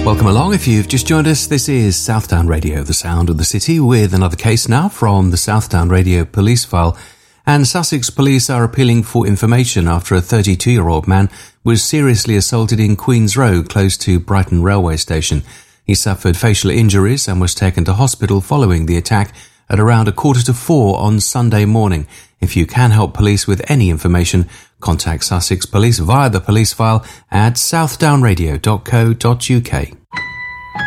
Welcome along. If you've just joined us, this is Southdown Radio, the sound of the city, with another case now from the Southdown Radio police file. And Sussex police are appealing for information after a 32-year-old man was seriously assaulted in Queen's Road, close to Brighton railway station. He suffered facial injuries and was taken to hospital following the attack at around 3:45 on Sunday morning. If you can help police with any information, contact Sussex Police via the police file at southdownradio.co.uk.